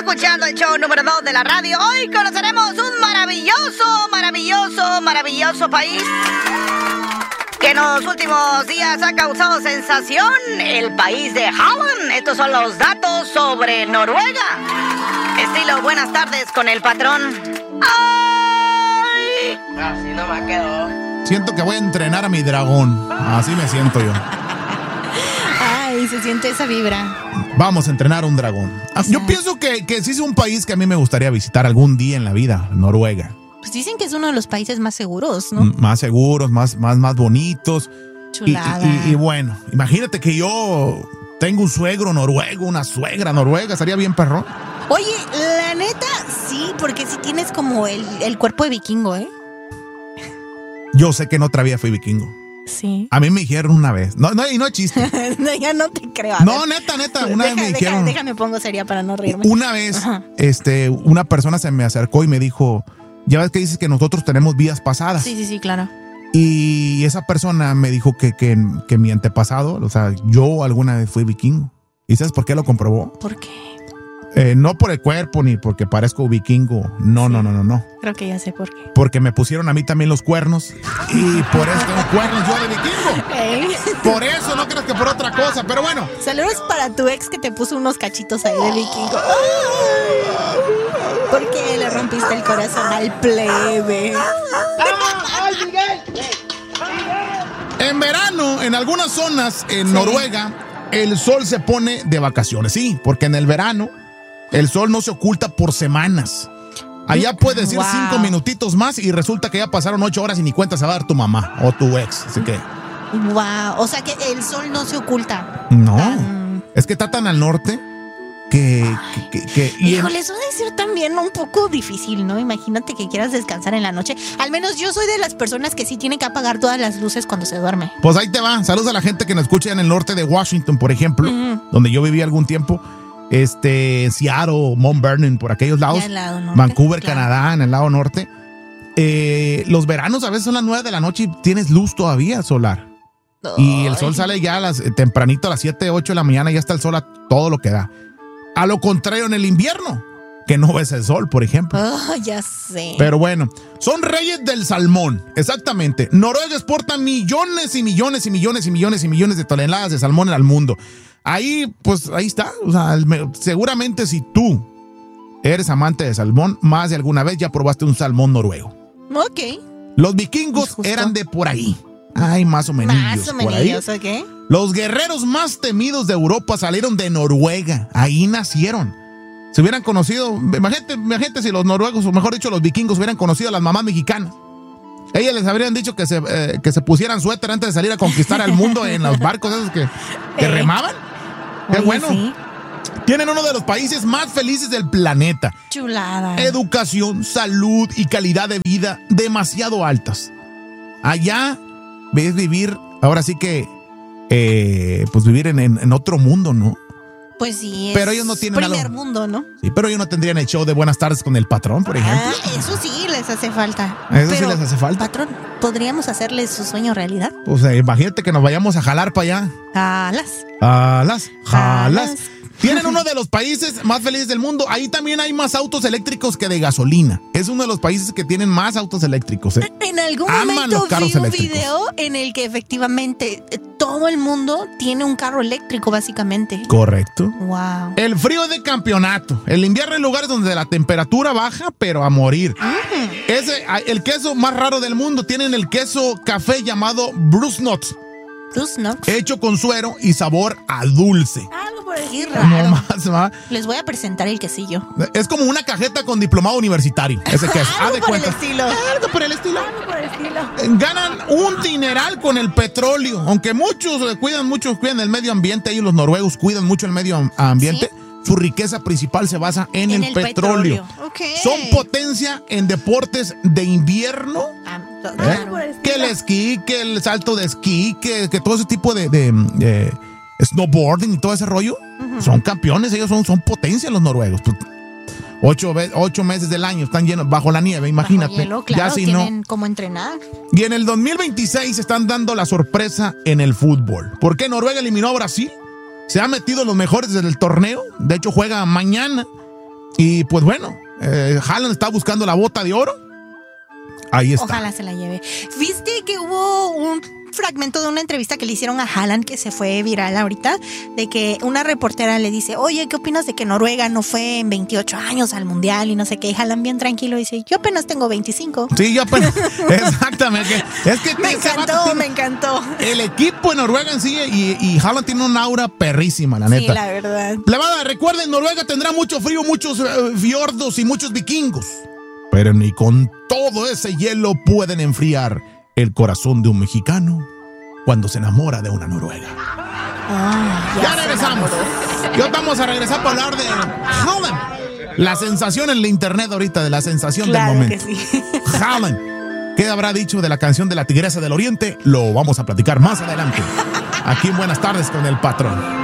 escuchando el show número 2 de la radio. Hoy conoceremos un maravilloso país que en los últimos días ha causado sensación, el país de Holland. Estos son los datos sobre Noruega. Estilo, buenas tardes con el patrón. ¡Ay! Así no me quedó. Siento que voy a entrenar a mi dragón. Así me siento yo. Ay, se siente esa vibra. Vamos a entrenar a un dragón. Yo pienso que sí es un país que a mí me gustaría visitar algún día en la vida, Noruega. Pues dicen que es uno de los países más seguros, ¿no? Más seguros, más bonitos. Chulada. Y bueno, imagínate que yo tengo un suegro noruego, una suegra noruega, estaría bien perrón. Oye, la neta, sí, porque sí tienes como el cuerpo de vikingo, ¿eh? Yo sé que en otra vida fui vikingo. Sí. A mí me dijeron una vez. No es chiste. No, ya no te creo. No, neta. Una vez me dijeron. Déjame pongo seria para no reírme. Una vez, Ajá. Una persona se me acercó y me dijo, ya ves que dices que nosotros tenemos vidas pasadas. Sí, claro. Y esa persona me dijo que mi antepasado, o sea, yo alguna vez fui vikingo. ¿Y sabes por qué lo comprobó? ¿Por qué? No por el cuerpo ni porque parezco vikingo. No. Creo que ya sé por qué. Porque me pusieron a mí también los cuernos. Y por eso tengo cuernos yo de vikingo. ¿Eh? Por eso, no creas que por otra cosa. Pero bueno. Saludos para tu ex que te puso unos cachitos ahí de vikingo. ¿Por qué le rompiste el corazón al plebe? ¡Ay, Miguel! En verano, en algunas zonas en Noruega, el sol se pone de vacaciones. Sí, porque en el verano el sol no se oculta por semanas. Allá puedes ir 5 minutitos más y resulta que ya pasaron 8 horas y ni cuenta se va a dar tu mamá o tu ex. Así que... Wow, o sea que el sol no se oculta. No, es que está tan al norte que Híjole, eso debe ser también un poco difícil, ¿no? Imagínate que quieras descansar en la noche. Al menos yo soy de las personas que sí tienen que apagar todas las luces cuando se duerme. Pues ahí te va. Saludos a la gente que nos escucha en el norte de Washington, por ejemplo, donde yo viví algún tiempo. Seattle, Mount Vernon, por aquellos lados. El lado norte, Vancouver, claro. Canadá, en el lado norte. Los veranos a veces son las 9 de la noche y tienes luz todavía solar. Y el sol sale ya tempranito a las 7, 8 de la mañana, ya está el sol a todo lo que da. A lo contrario en el invierno, que no ves el sol, por ejemplo. Oh, ya sé. Pero bueno, son reyes del salmón, exactamente. Noruega exporta millones y millones y millones y millones y millones de toneladas de salmón al mundo. Ahí está. O sea, seguramente si tú eres amante de salmón, más de alguna vez ya probaste un salmón noruego. Ok. Los vikingos eran de por ahí. Ay, más o menos. Por ahí. ¿ok? Los guerreros más temidos de Europa salieron de Noruega. Ahí nacieron. Se hubieran conocido, imagínate si los noruegos, o mejor dicho, los vikingos hubieran conocido a las mamás mexicanas. Ellas les habrían dicho que se pusieran suéter antes de salir a conquistar al mundo en los barcos esos que remaban. Qué Oye, bueno. sí. Tienen uno de los países más felices del planeta. Chulada. Educación, salud y calidad de vida demasiado altas. Allá ves vivir, ahora sí que, pues vivir en otro mundo, ¿no? Pues sí, pero ellos no tienen primer mundo, ¿no? Sí, pero ellos no tendrían el show de Buenas tardes con el patrón, por ejemplo. Eso sí les hace falta. Eso sí les hace falta. Patrón, ¿podríamos hacerles su sueño realidad? O sea, imagínate que nos vayamos a jalar para allá. Jalas. Tienen uno de los países más felices del mundo. Ahí también hay más autos eléctricos que de gasolina. Es uno de los países que tienen más autos eléctricos. En algún momento vi un video en el que efectivamente todo el mundo tiene un carro eléctrico, básicamente. Correcto. Wow. El frío es de campeonato. El invierno en lugares donde la temperatura baja, pero a morir. El queso más raro del mundo. Tienen el queso café llamado Brusnot. Hecho con suero y sabor a dulce. Algo por aquí raro. No más, ¿va? Les voy a presentar el quesillo. Es como una cajeta con diplomado universitario. Ese queso. Algo por el estilo. Algo por el estilo. Ganan un dineral con el petróleo. Aunque muchos cuidan el medio ambiente. Ellos los noruegos cuidan mucho el medio ambiente. ¿Sí? Su riqueza principal se basa en el petróleo. Okay. Son potencia en deportes de invierno. Que el esquí, que el salto de esquí, que todo ese tipo de snowboarding y todo ese rollo. Son campeones, ellos son potencia los noruegos. 8 meses del año están llenos bajo la nieve, imagínate. Bajo hielo, claro, ya si tienen no. cómo entrenar. Y en el 2026 están dando la sorpresa en el fútbol. ¿Por qué Noruega eliminó a Brasil? Se ha metido en los mejores del torneo. De hecho, juega mañana. Y pues bueno, Haaland está buscando la bota de oro. Ahí está. Ojalá se la lleve. ¿Viste que hubo un fragmento de una entrevista que le hicieron a Haaland que se fue viral ahorita? De que una reportera le dice, oye, ¿qué opinas de que Noruega no fue en 28 años al mundial y no sé qué? Y Haaland bien tranquilo dice, yo apenas tengo 25. Sí, yo apenas. Exactamente. Es que me encantó. El equipo de Noruega en sí y Haaland tiene una aura perrísima, la neta. Sí, la verdad. Plebada, recuerden, Noruega tendrá mucho frío, muchos fiordos y muchos vikingos. Pero ni con todo ese hielo pueden enfriar el corazón de un mexicano cuando se enamora de una noruega. Ya regresamos. Ya vamos a regresar para hablar de Haaland. La sensación en la internet ahorita, de la sensación del momento. Que sí. Haaland. ¿Qué habrá dicho de la canción de la Tigresa del Oriente? Lo vamos a platicar más adelante. Aquí en Buenas Tardes con el Patrón.